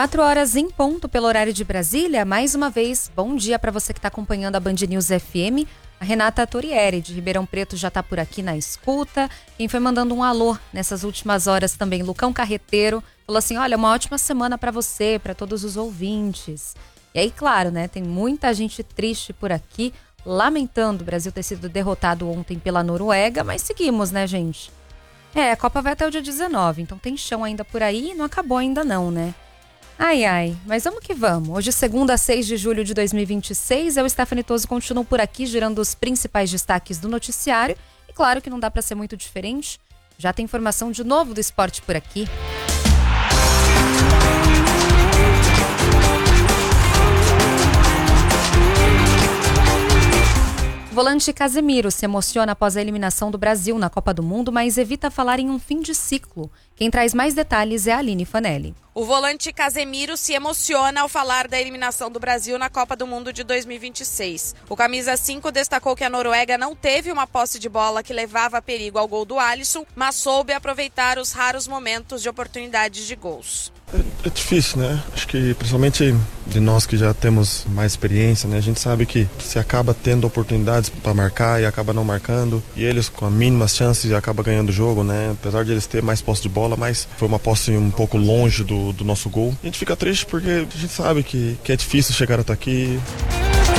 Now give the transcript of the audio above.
4h em ponto pelo horário de Brasília. Mais uma vez, bom dia para você que está acompanhando a Band News FM. A Renata Torieri, de Ribeirão Preto, já está por aqui na escuta. Quem foi mandando um alô nessas últimas horas também, Lucão Carreteiro, falou assim, olha, uma ótima semana para você, para todos os ouvintes. E aí, claro, né, tem muita gente triste por aqui, lamentando o Brasil ter sido derrotado ontem pela Noruega, mas seguimos, né, gente? A Copa vai até o dia 19, então tem chão ainda por aí e não acabou ainda não, né? Ai, mas vamos que vamos. Hoje, segunda, 6 de julho de 2026, eu, Stephanie Toso, continuo por aqui, girando os principais destaques do noticiário. E claro que não dá para ser muito diferente. Já tem informação de novo do esporte por aqui. O volante Casemiro se emociona após a eliminação do Brasil na Copa do Mundo, mas evita falar em um fim de ciclo. Quem traz mais detalhes é a Aline Fanelli. O volante Casemiro se emociona ao falar da eliminação do Brasil na Copa do Mundo de 2026. O camisa 5 destacou que a Noruega não teve uma posse de bola que levava perigo ao gol do Alisson, mas soube aproveitar os raros momentos de oportunidades de gols. É difícil, né? Acho que principalmente de nós que já temos mais experiência, né? A gente sabe que se acaba tendo oportunidades para marcar e acaba não marcando. E eles com as mínimas chances acabam ganhando o jogo, né? Apesar de eles terem mais posse de bola, mas foi uma posse um pouco longe do nosso gol. A gente fica triste porque a gente sabe que é difícil chegar até aqui.